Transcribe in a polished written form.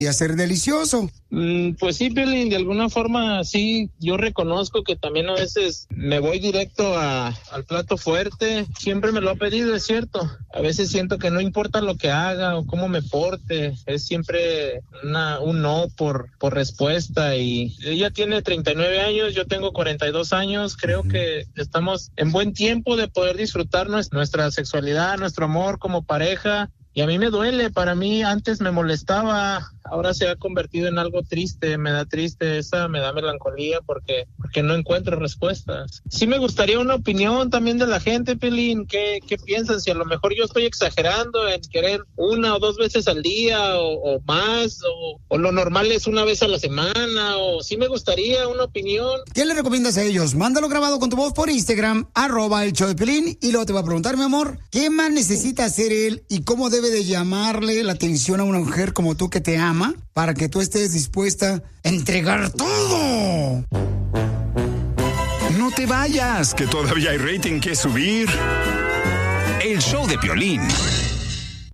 y hacer delicioso. Pues sí, Piolín, de alguna forma sí, yo reconozco que también a veces me voy directo al plato fuerte. Siempre me lo ha pedido, es cierto. A veces siento que no importa lo que haga o cómo me porte, es siempre un no por respuesta. Y ella tiene 39 años, yo tengo 42 años. Creo que estamos en buen tiempo de poder disfrutar nuestra sexualidad, nuestro amor como pareja. Y a mí me duele, para mí antes me molestaba, ahora se ha convertido en algo triste, me da tristeza, me da melancolía porque no encuentro respuestas. Sí me gustaría una opinión también de la gente, Pelín, ¿qué piensan? Si a lo mejor yo estoy exagerando en querer 1 o 2 veces al día o más, o lo normal es 1 vez a la semana, o sí me gustaría una opinión. ¿Qué le recomiendas a ellos? Mándalo grabado con tu voz por Instagram, @el show de Piolín, y luego te va a preguntar, mi amor, ¿qué más necesita hacer él y cómo debe de llamarle la atención a una mujer como tú que te ama para que tú estés dispuesta a entregar todo? No te vayas, que todavía hay rating que subir. El show de Piolín.